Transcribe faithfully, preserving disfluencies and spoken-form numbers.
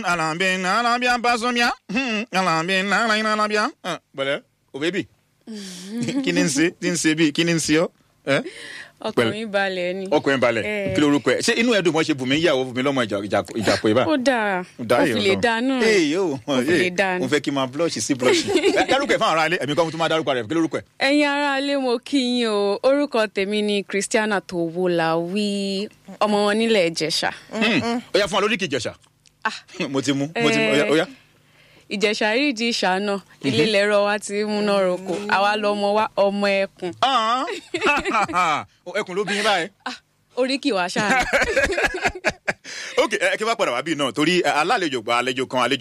alambin alambia basomia alambin alambia bọ̀lẹ́ o baby kí ni ń ṣe tí ń ṣe bí kí ni ń ṣe ọ́ ẹ́ ọkàn mi balẹ̀ ni. ọkàn mi balẹ̀ kí lorúkọ ẹ ṣé inú ẹ̀dùn mọ́ ṣe bùnmi ìyàwó fún mi lọ́mọ ìjàpọ̀ ìbá. ó dáa ó fi lè dánú ó fi lè dánú. mo fẹ́ kí n máa blush sí blush. dárúkọ ẹ̀ fún ara ilé ẹ̀mí kan tó máa dárúkọ rẹ̀ kí lorúkọ ẹ̀. ẹ̀yin ará ilé mo kí yín o orúkọ tèmi ni Christiana Towolawi ọmọ wọn nílẹ̀ Ìjẹ̀ṣà. ó yá fún wa lóríkì Ìjẹ̀ṣà. mo ti mú mo ti mú ó yá. Ìjẹ̀ṣà rí di ìṣáná ilé lẹ́rọ wa ti múná roko àwa lọmọ wa ọmọ ẹkùn. ẹkùn ló bí yín báyìí. oríkì wa ṣáà. ok ẹ kí n bá padà wá bí náà torí alálejò gba àlejò kan àlejò.